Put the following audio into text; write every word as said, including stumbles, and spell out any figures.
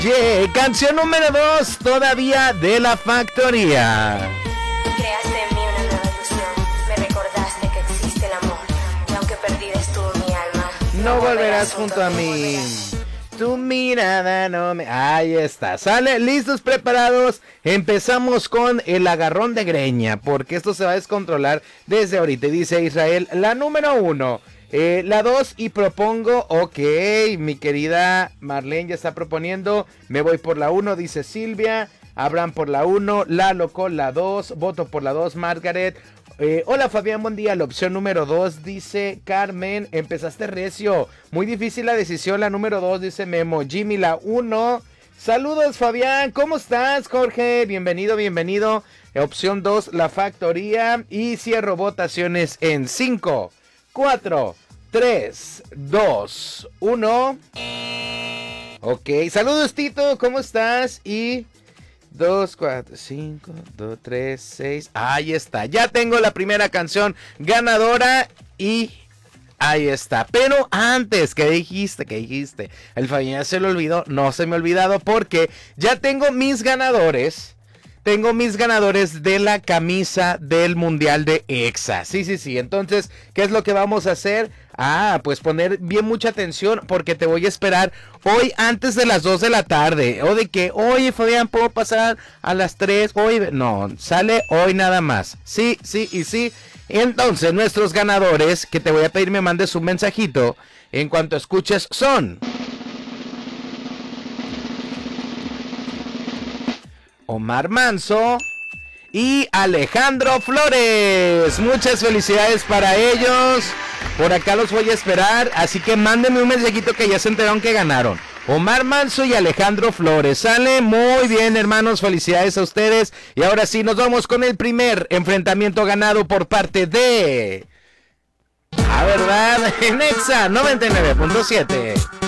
Yeah, canción número dos, todavía de La Factoría. Creaste en mí una nueva ilusión. Me recordaste que existe el amor. Y aunque perdida estuvo mi alma, No volverás junto a mí. Tu mirada no me... Ahí está, sale, listos, preparados. Empezamos con el agarrón de greña, porque esto se va a descontrolar desde ahorita. Dice Israel, la número uno, eh, la dos y propongo, ok, mi querida Marlene ya está proponiendo. Me voy por la uno, dice Silvia. Abraham por la uno, Lalo con la dos, voto por la dos, Margaret. Eh, hola Fabián, buen día. La opción número dos, dice Carmen. Empezaste recio. Muy difícil la decisión. La número dos, dice Memo. Jimmy, la uno. Saludos Fabián. ¿Cómo estás, Jorge? Bienvenido, bienvenido. Opción dos, La Factoría. Y cierro votaciones en cinco, cuatro, tres, dos, uno. Ok. Saludos, Tito. ¿Cómo estás? Y... dos, cuatro, cinco, dos, tres, seis. Ahí está. Ya tengo la primera canción ganadora y ahí está. Pero antes, ¿qué dijiste? ¿Qué dijiste? El Fabián se lo olvidó. No se me ha olvidado porque ya tengo mis ganadores. Tengo mis ganadores de la camisa del Mundial de Exa. Sí, sí, sí. Entonces, ¿qué es lo que vamos a hacer? Ah, pues poner bien mucha atención porque te voy a esperar hoy antes de las dos de la tarde. O de que, oye, Fabián, ¿puedo pasar a las tres? Hoy, no, sale hoy nada más. Sí, sí y sí. Entonces, nuestros ganadores, que te voy a pedir me mandes un mensajito en cuanto escuches, son... Omar Manso y Alejandro Flores. Muchas felicidades para ellos. Por acá los voy a esperar, así que mándenme un mensajito que ya se enteraron que ganaron. Omar Manso y Alejandro Flores. Sale muy bien, hermanos, felicidades a ustedes. Y ahora sí, nos vamos con el primer enfrentamiento ganado por parte de... A verdad, en Exa noventa y nueve punto siete.